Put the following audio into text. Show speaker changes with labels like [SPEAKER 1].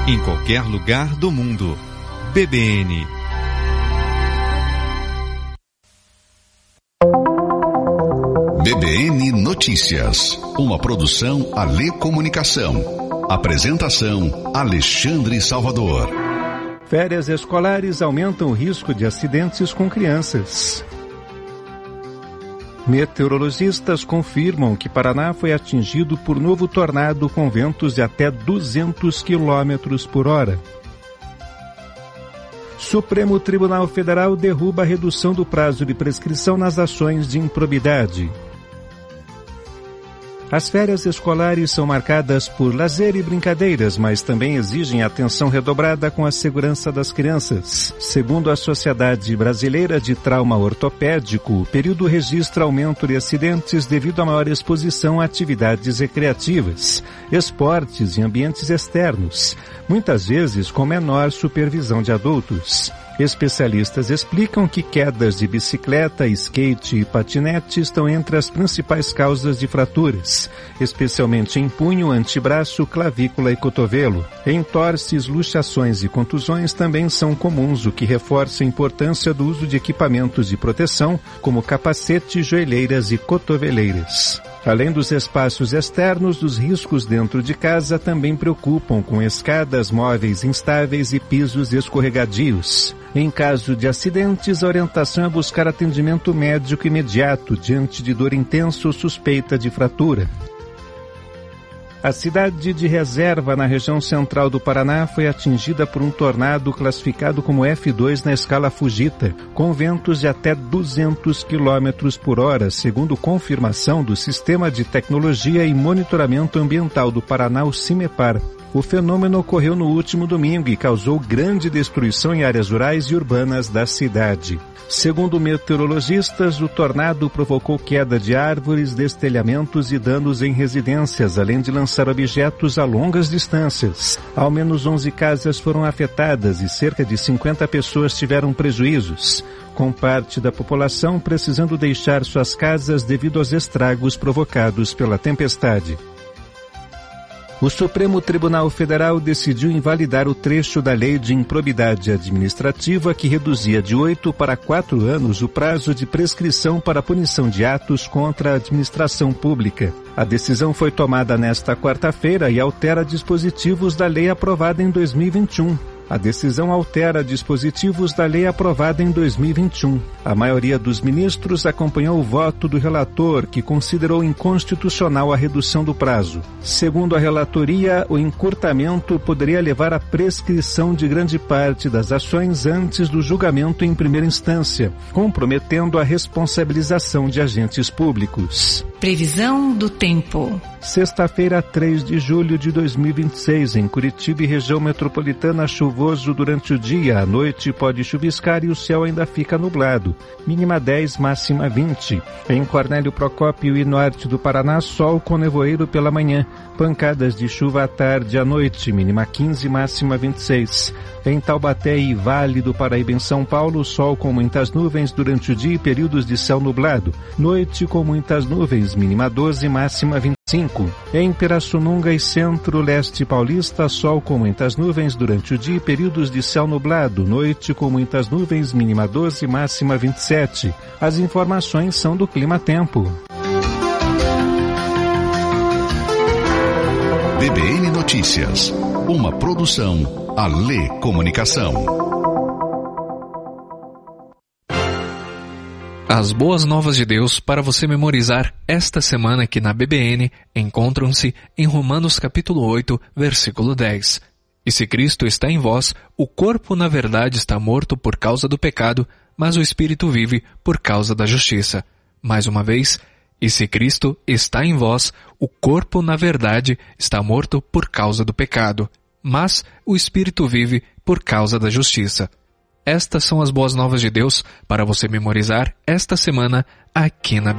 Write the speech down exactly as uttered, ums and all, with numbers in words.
[SPEAKER 1] em qualquer lugar do mundo. B B N.
[SPEAKER 2] B B N Notícias, uma produção Alê Comunicação. Apresentação Alexandre Salvador.
[SPEAKER 3] Férias escolares aumentam o risco de acidentes com crianças. Meteorologistas confirmam que Paraná foi atingido por novo tornado com ventos de até duzentos quilômetros por hora. Supremo Tribunal Federal derruba a redução do prazo de prescrição nas ações de improbidade. As férias escolares são marcadas por lazer e brincadeiras, mas também exigem atenção redobrada com a segurança das crianças. Segundo a Sociedade Brasileira de Trauma Ortopédico, o período registra aumento de acidentes devido à maior exposição a atividades recreativas, esportes e ambientes externos, muitas vezes com menor supervisão de adultos. Especialistas explicam que quedas de bicicleta, skate e patinete estão entre as principais causas de fraturas, especialmente em punho, antebraço, clavícula e cotovelo. Entorses, luxações e contusões também são comuns, o que reforça a importância do uso de equipamentos de proteção, como capacete, joelheiras e cotoveleiras. Além dos espaços externos, os riscos dentro de casa também preocupam, com escadas, móveis instáveis e pisos escorregadios. Em caso de acidentes, a orientação é buscar atendimento médico imediato diante de dor intensa ou suspeita de fratura. A cidade de Reserva, na região central do Paraná, foi atingida por um tornado classificado como F dois na escala Fujita, com ventos de até duzentos quilômetros por hora, segundo confirmação do Sistema de Tecnologia e Monitoramento Ambiental do Paraná, o CIMEPAR. O fenômeno ocorreu no último domingo e causou grande destruição em áreas rurais e urbanas da cidade. Segundo meteorologistas, o tornado provocou queda de árvores, destelhamentos e danos em residências, além de lançar objetos a longas distâncias. Ao menos onze casas foram afetadas e cerca de cinquenta pessoas tiveram prejuízos, com parte da população precisando deixar suas casas devido aos estragos provocados pela tempestade. O Supremo Tribunal Federal decidiu invalidar o trecho da Lei de Improbidade Administrativa que reduzia de oito para quatro anos o prazo de prescrição para a punição de atos contra a administração pública. A decisão foi tomada nesta quarta-feira e altera dispositivos da lei aprovada em dois mil e vinte e um. A decisão altera dispositivos da lei aprovada em dois mil e vinte e um. A maioria dos ministros acompanhou o voto do relator, que considerou inconstitucional a redução do prazo. Segundo a relatoria, o encurtamento poderia levar à prescrição de grande parte das ações antes do julgamento em primeira instância, comprometendo a responsabilização de agentes públicos.
[SPEAKER 4] Previsão do tempo.
[SPEAKER 3] Sexta-feira, três de julho de dois mil e vinte e seis, em Curitiba e região metropolitana, chuvoso durante o dia. À noite pode chuviscar e o céu ainda fica nublado. Mínima dez, máxima vinte. Em Cornélio Procópio e norte do Paraná, sol com nevoeiro pela manhã. Pancadas de chuva à tarde e à noite. Mínima quinze, máxima vinte e seis. Em Taubaté e Vale do Paraíba, em São Paulo, sol com muitas nuvens durante o dia e períodos de céu nublado. Noite com muitas nuvens, mínima doze, máxima vinte e cinco. Em Pirassununga e Centro-Leste Paulista, sol com muitas nuvens durante o dia e períodos de céu nublado. Noite com muitas nuvens, mínima doze, máxima vinte e sete. As informações são do Clima Tempo.
[SPEAKER 2] B B N Notícias, uma produção Alê Comunicação.
[SPEAKER 5] As boas novas de Deus para você memorizar esta semana aqui na B B N encontram-se em Romanos capítulo oito, versículo dez. E se Cristo está em vós, o corpo na verdade está morto por causa do pecado, mas o espírito vive por causa da justiça. Mais uma vez, e se Cristo está em vós, o corpo na verdade está morto por causa do pecado, mas o espírito vive por causa da justiça. Estas são as boas novas de Deus para você memorizar esta semana aqui na